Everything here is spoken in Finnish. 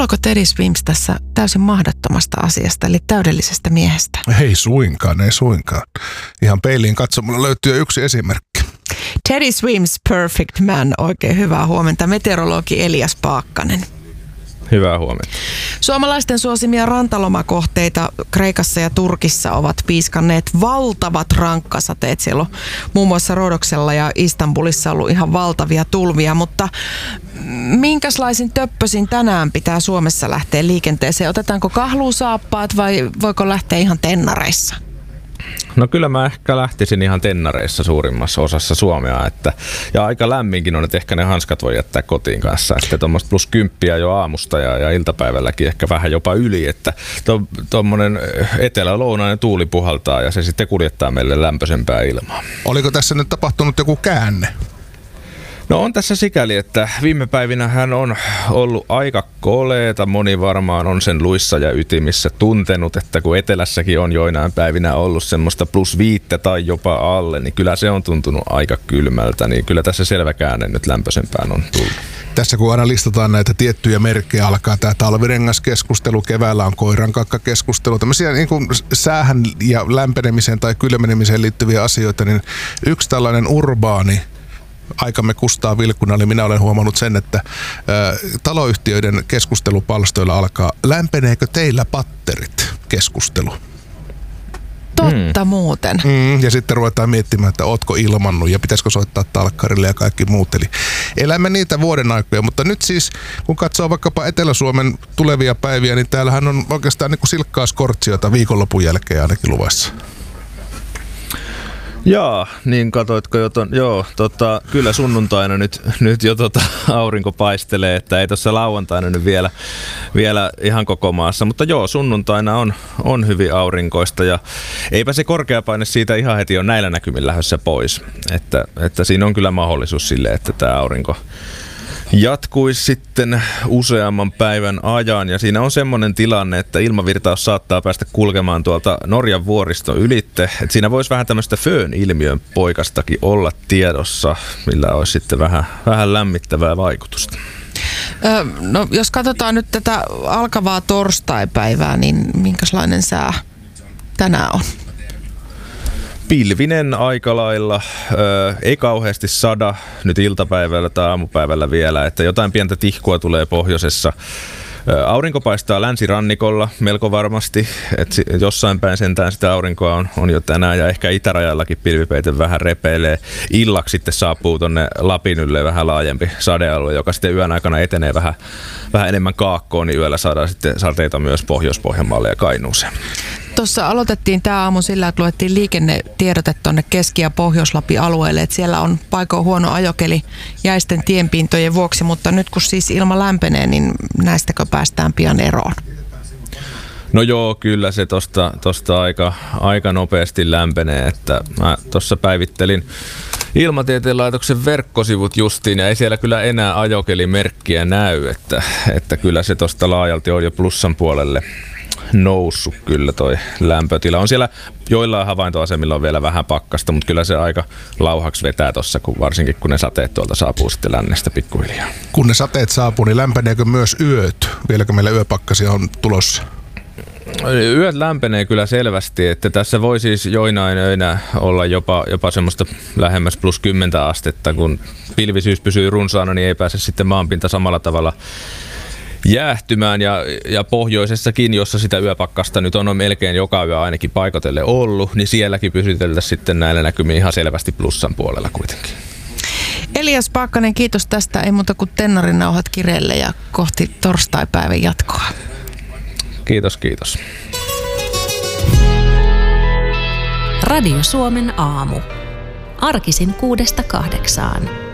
Lauloiko Teddy Swims tässä täysin mahdottomasta asiasta, eli täydellisestä miehestä? Ei suinkaan. Ihan peiliin katsomalla löytyy jo yksi esimerkki. Teddy Swims, Perfect Man. Oikein hyvää huomenta. Meteorologi Elias Paakkanen. Hyvää huomenta. Suomalaisten suosimia rantalomakohteita Kreikassa ja Turkissa ovat piiskanneet valtavat rankkasateet. Siellä on muun muassa Rodoksella ja Istanbulissa ollut ihan valtavia tulvia, mutta minkälaisin töppösin tänään pitää Suomessa lähteä liikenteeseen? Otetaanko kahluusaappaat vai voiko lähteä ihan tennareissa? No kyllä mä ehkä lähtisin ihan tennareissa suurimmassa osassa Suomea, ja aika lämminkin on, että ehkä ne hanskat voi jättää kotiin kanssa. Sitten tuommoista +10 jo aamusta ja iltapäivälläkin ehkä vähän jopa yli, että tuommoinen etelä-lounainen tuuli puhaltaa ja se sitten kuljettaa meille lämpöisempää ilmaa. Oliko tässä nyt tapahtunut joku käänne? No on tässä sikäli, että viime päivinä hän on ollut aika koleeta. Moni varmaan on sen luissa ja ytimissä tuntenut, että kun etelässäkin on joinain päivinä ollut semmoista +5 tai jopa alle, niin kyllä se on tuntunut aika kylmältä. Niin kyllä tässä selvä käänne nyt lämpöisempään on tullut. Tässä kun aina listataan näitä tiettyjä merkkejä, alkaa tämä talvirengaskeskustelu, keväällä on koirankakkakeskustelu, tämmöisiä niin kuin säähän ja lämpenemiseen tai kylmenemiseen liittyviä asioita, niin yksi tällainen urbaani aikamme Kustaa Vilkuna, niin minä olen huomannut sen, että taloyhtiöiden keskustelupalstoilla alkaa lämpeneekö teillä patterit -keskustelu. Totta muuten. Ja sitten ruvetaan miettimään, että ootko ilmannut ja pitäisikö soittaa talkkarille ja kaikki muut. Eli elämme niitä vuoden aikoja, mutta nyt siis kun katsoo vaikkapa Etelä-Suomen tulevia päiviä, niin täällähän on oikeastaan niin kuin silkkaa skortsiota viikonlopun jälkeen ainakin luvassa. Jaa, niin katoitko jo kyllä sunnuntaina nyt jo aurinko paistelee, että ei tuossa lauantaina nyt vielä ihan koko maassa, mutta joo, sunnuntaina on hyvin aurinkoista ja eipä se korkeapaine siitä ihan heti on näillä näkymin lähdössä pois, että siinä on kyllä mahdollisuus sille, että tämä aurinko jatkuisi sitten useamman päivän ajan ja siinä on semmoinen tilanne, että ilmavirtaus saattaa päästä kulkemaan tuolta Norjan vuoriston ylitte. Että siinä voisi vähän tämmöistä föön-ilmiön poikastakin olla tiedossa, millä olisi sitten vähän lämmittävää vaikutusta. No, jos katsotaan nyt tätä alkavaa torstaipäivää, niin minkälainen sää tänään on? Pilvinen aika lailla, ei kauheasti sada nyt iltapäivällä tai aamupäivällä vielä, että jotain pientä tihkua tulee pohjoisessa. Aurinko paistaa länsirannikolla melko varmasti, että jossain päin sentään sitä aurinkoa on jo tänään ja ehkä itärajallakin pilvipeite vähän repeilee. Illaksi sitten saapuu tonne Lapin ylle vähän laajempi sadealue, joka sitten yön aikana etenee vähän enemmän kaakkoon, niin yöllä saadaan sitten sateita myös Pohjois-Pohjanmaalle ja Kainuuseen. Tuossa aloitettiin tämä aamu sillä, että luettiin liikennetiedote tuonne Keski- ja Pohjois-Lapin alueelle, että siellä on paikoin huono ajokeli jäisten tienpintojen vuoksi, mutta nyt kun siis ilma lämpenee, niin näistäkö päästään pian eroon? No joo, kyllä se tosta aika nopeasti lämpenee, että mä tuossa päivittelin Ilmatieteen laitoksen verkkosivut justiin ja ei siellä kyllä enää ajokelimerkkiä näy, että kyllä se tuosta laajalti on jo plussan puolelle noussut kyllä toi lämpötila. On siellä joillain havaintoasemilla on vielä vähän pakkasta, mutta kyllä se aika lauhaksi vetää tuossa, varsinkin kun ne sateet tuolta saapuu sitten lännestä pikkuhiljaa. Kun ne sateet saapuu, niin lämpeneekö myös yöt? Vieläkö meillä yöpakkasia on tulossa? Yöt lämpenee kyllä selvästi, että tässä voi siis joinain öinä olla jopa semmoista lähemmäs +10 astetta, kun pilvisyys pysyy runsaana, niin ei pääse sitten maanpinta samalla tavalla jäähtymään ja pohjoisessakin, jossa sitä yöpakkasta nyt on melkein joka yö ainakin paikotelle ollut, niin sielläkin pysyteltäisiin sitten näillä näkymin ihan selvästi plussan puolella kuitenkin. Elias Paakkanen, kiitos tästä. Ei muuta kuin tennarin nauhat kireelle ja kohti torstaipäivän jatkoa. Kiitos. Radio Suomen aamu. Arkisin 6–8.